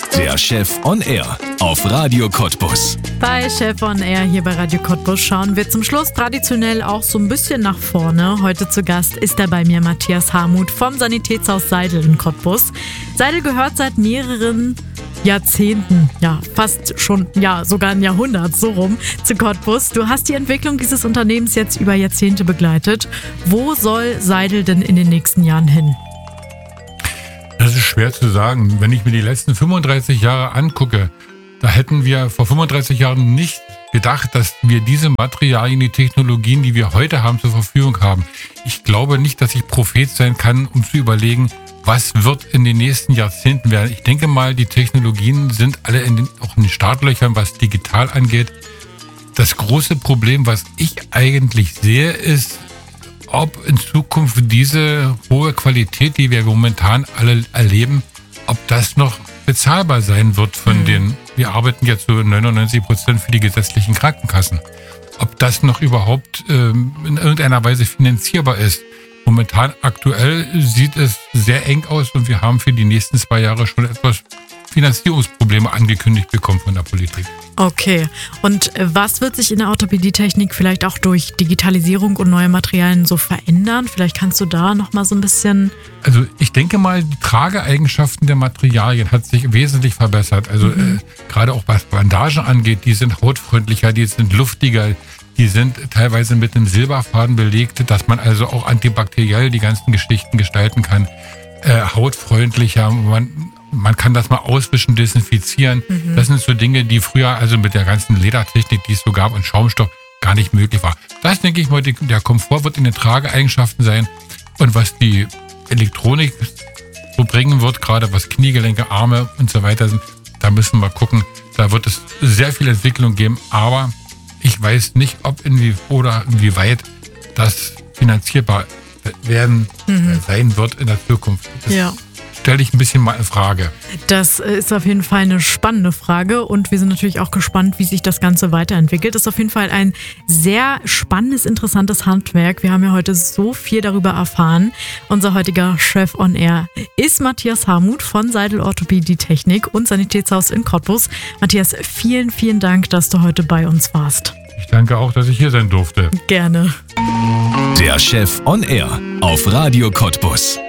Der Chef on Air auf Radio Cottbus. Bei Chef on Air hier bei Radio Cottbus schauen wir zum Schluss traditionell auch so ein bisschen nach vorne. Heute zu Gast ist bei mir Matthias Hamuth vom Sanitätshaus Seidel in Cottbus. Seidel gehört seit mehreren Jahrzehnten, fast schon, sogar ein Jahrhundert, so rum, zu Cottbus. Du hast die Entwicklung dieses Unternehmens jetzt über Jahrzehnte begleitet. Wo soll Seidel denn in den nächsten Jahren hin? Das ist schwer zu sagen. Wenn ich mir die letzten 35 Jahre angucke, da hätten wir vor 35 Jahren nicht gedacht, dass wir diese Materialien, die Technologien, die wir heute haben, zur Verfügung haben. Ich glaube nicht, dass ich Prophet sein kann, um zu überlegen, was wird in den nächsten Jahrzehnten werden. Ich denke mal, die Technologien sind alle auch in den Startlöchern, was digital angeht. Das große Problem, was ich eigentlich sehe, ist, ob in Zukunft diese hohe Qualität, die wir momentan alle erleben, ob das noch bezahlbar sein wird von wir arbeiten jetzt zu 99% für die gesetzlichen Krankenkassen. Ob das noch überhaupt in irgendeiner Weise finanzierbar ist. Momentan aktuell sieht es sehr eng aus und wir haben für die nächsten 2 Jahre schon etwas Finanzierungsprobleme angekündigt bekommen von der Politik. Okay. Und was wird sich in der Orthopädietechnik vielleicht auch durch Digitalisierung und neue Materialien so verändern? Vielleicht kannst du da noch mal so ein bisschen... Also ich denke mal, die Trageeigenschaften der Materialien hat sich wesentlich verbessert. Also gerade auch was Bandagen angeht, die sind hautfreundlicher, die sind luftiger, die sind teilweise mit einem Silberfaden belegt, dass man also auch antibakteriell die ganzen Geschichten gestalten kann. Hautfreundlicher, man kann das mal auswischen, desinfizieren. Das sind so Dinge, die früher also mit der ganzen Ledertechnik, die es so gab und Schaumstoff, gar nicht möglich war. Das denke ich mal, der Komfort wird in den Trageeigenschaften sein. Und was die Elektronik so bringen wird, gerade was Kniegelenke, Arme und so weiter sind, da müssen wir gucken. Da wird es sehr viel Entwicklung geben, aber ich weiß nicht, ob inwieweit das finanzierbar sein wird in der Zukunft. Das stelle ich ein bisschen mal in Frage. Das ist auf jeden Fall eine spannende Frage und wir sind natürlich auch gespannt, wie sich das Ganze weiterentwickelt. Das ist auf jeden Fall ein sehr spannendes, interessantes Handwerk. Wir haben ja heute so viel darüber erfahren. Unser heutiger Chef on Air ist Matthias Hamuth von Seidel Orthopädie-Technik und Sanitätshaus in Cottbus. Matthias, vielen, vielen Dank, dass du heute bei uns warst. Ich danke auch, dass ich hier sein durfte. Gerne. Der Chef on Air auf Radio Cottbus.